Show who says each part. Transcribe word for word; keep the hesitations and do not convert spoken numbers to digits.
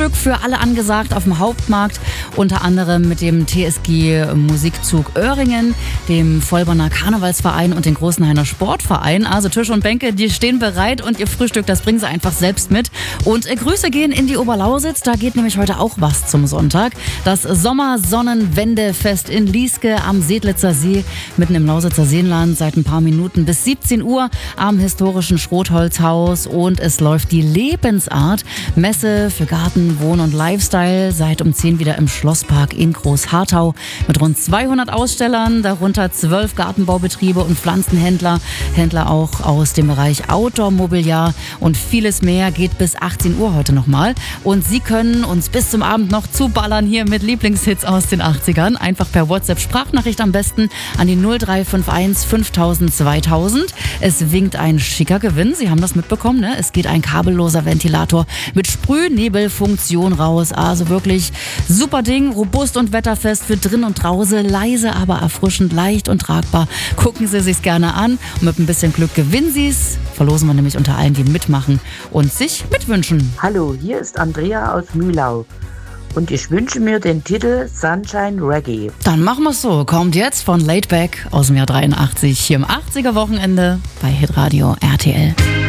Speaker 1: Frühstück für alle angesagt auf dem Hauptmarkt, unter anderem mit dem T S G Musikzug Öhringen, dem Vollborner Karnevalsverein und den Großenhainer Sportverein. Also Tische und Bänke, die stehen bereit und ihr Frühstück, das bringen sie einfach selbst mit. Und äh, Grüße gehen in die Oberlausitz, da geht nämlich heute auch was zum Sonntag. Das Sommersonnenwendefest in Lieske am Sedlitzer See, mitten im Lausitzer Seenland, seit ein paar Minuten bis siebzehn Uhr am historischen Schrotholzhaus. Und es läuft die Lebensart Messe für Garten, Wohn- und Lifestyle seit um zehn wieder im Schlosspark in Großharthau mit rund zweihundert Ausstellern, darunter zwölf Gartenbaubetriebe und Pflanzenhändler, Händler auch aus dem Bereich Outdoor-Mobiliar und vieles mehr. Geht bis achtzehn Uhr heute nochmal. Und Sie können uns bis zum Abend noch zuballern hier mit Lieblingshits aus den achtzigern. Einfach per WhatsApp-Sprachnachricht am besten an die null drei fünf eins fünftausend zweitausend. Es winkt ein schicker Gewinn. Sie haben das mitbekommen, ne? Es geht ein kabelloser Ventilator mit Sprühnebelfunktion raus. Also wirklich super Ding, robust und wetterfest für drin und draußen, leise, aber erfrischend, leicht und tragbar. Gucken Sie sich's gerne an und mit ein bisschen Glück gewinnen Sie's. Verlosen wir nämlich unter allen, die mitmachen und sich mitwünschen.
Speaker 2: Hallo, hier ist Andrea aus Mühlau und ich wünsche mir den Titel Sunshine Reggae.
Speaker 1: Dann machen wir's so. Kommt jetzt von Laidback aus dem Jahr dreiundachtzig hier im achtziger Wochenende bei Hitradio R T L.